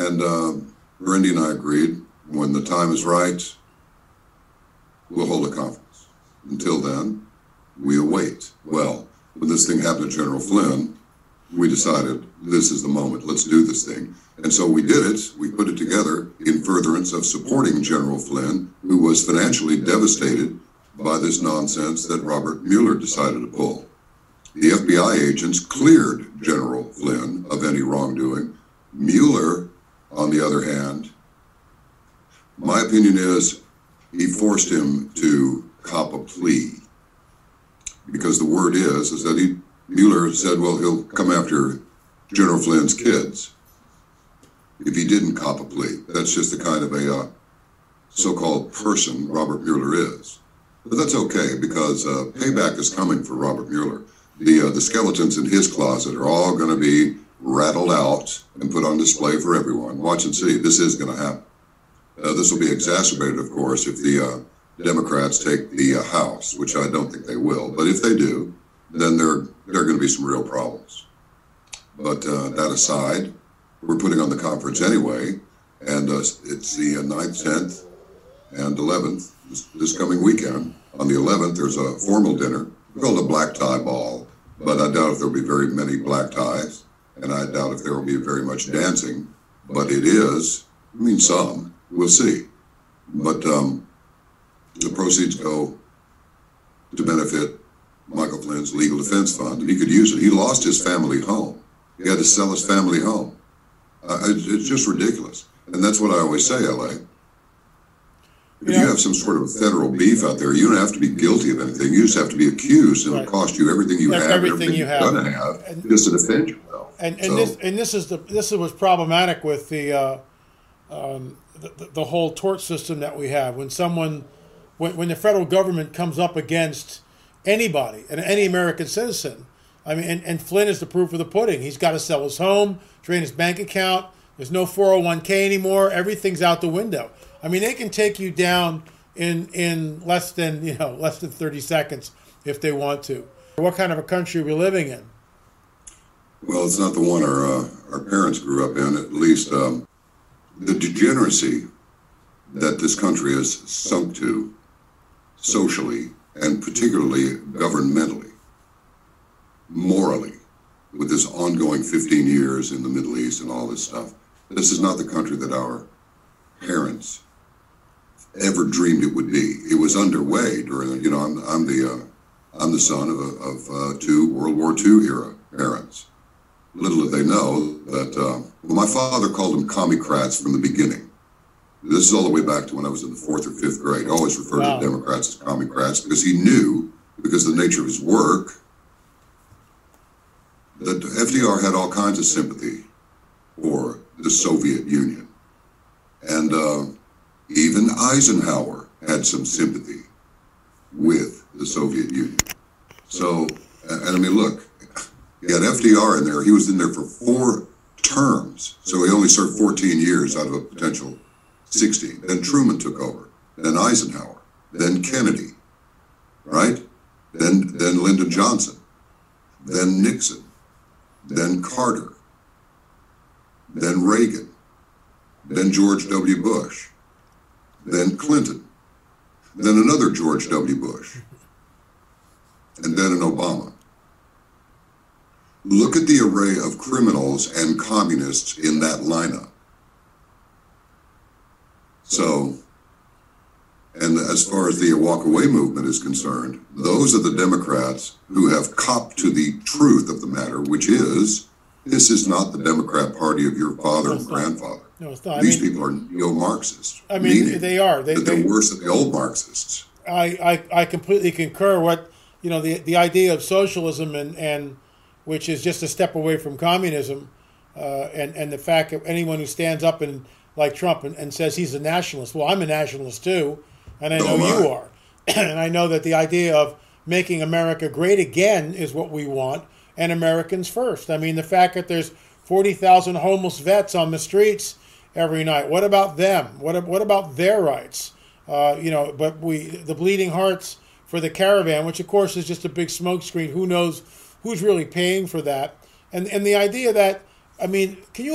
And Randy and I agreed when the time is right, we'll hold a conference. Until then, we await. Well, when this thing happened to General Flynn, we decided this is the moment. Let's do this thing. And so we did it. We put it together in furtherance of supporting General Flynn, who was financially devastated by this nonsense that Robert Mueller decided to pull. The FBI agents cleared General Flynn of any wrongdoing. Mueller, on the other hand, my opinion is he forced him to cop a plea, because the word is that Mueller said, well, he'll come after General Flynn's kids if he didn't cop a plea. That's just the kind of a so-called person Robert Mueller is. But that's okay, because payback is coming for Robert Mueller. The skeletons in his closet are all going to be rattled out and put on display for everyone. Watch and see. This is going to happen. This will be exacerbated, of course, if the Democrats take the House, which I don't think they will. But if they do, then there are going to be some real problems. But that aside, we're putting on the conference anyway, and it's the 9th, 10th, and 11th, this coming weekend. On the 11th, there's a formal dinner called a black tie ball, but I doubt if there'll be very many black ties, and I doubt if there will be very much dancing, but it is, some, we'll see. But the proceeds go to benefit Michael Flynn's legal defense fund, and he could use it. He lost his family home. He had to sell his family home. It's just ridiculous. And that's what I always say, LA. If you have some sort of federal beef out there, you don't have to be guilty of anything. You just have to be accused, and it'll cost you everything you have, everything you're going to have, just to defend yourself. And this is what's problematic with the whole tort system that we have. When the federal government comes up against anybody, and any American citizen, and Flynn is the proof of the pudding. He's got to sell his home, drain his bank account. There's no 401k anymore. Everything's out the window. They can take you down in less than 30 seconds if they want to. What kind of a country are we living in? Well, it's not the one our parents grew up in. At least the degeneracy that this country has sunk to socially and particularly governmentally, morally, with this ongoing 15 years in the Middle East and all this stuff. This is not the country that our parents ever dreamed it would be. It was underway during, I'm the son of two World War II era parents. Little did they know that, my father called them commie-crats from the beginning. This is all the way back to when I was in the 4th or 5th grade. I always referred to Democrats as commie-crats because he knew, because of the nature of his work, that FDR had all kinds of sympathy for the Soviet Union. And even Eisenhower had some sympathy with the Soviet Union. So, look, he had FDR in there. He was in there for 4 terms. So he only served 14 years out of a potential 16. Then Truman took over. Then Eisenhower. Then Kennedy. Right? Then Lyndon Johnson. Then Nixon. Then Carter. Then Reagan. Then George W. Bush. Then Clinton. Then another George W. Bush. And then an Obama. Look at the array of criminals and communists in that lineup. So, and as far as the walk-away movement is concerned, those are the Democrats who have copped to the truth of the matter, which is, this is not the Democrat Party of your father and grandfather. No, it's not. These people are neo-Marxists. They are. They're worse than the old Marxists. I completely concur. What the idea of socialism and which is just a step away from communism, and the fact that anyone who stands up and like Trump and says he's a nationalist. Well, I'm a nationalist too, and I know you are, and I know that the idea of making America great again is what we want, and Americans first. The fact that there's 40,000 homeless vets on the streets every night. What about them? What about their rights? But the bleeding hearts for the caravan, which of course is just a big smokescreen. Who knows who's really paying for that? And the idea that, can you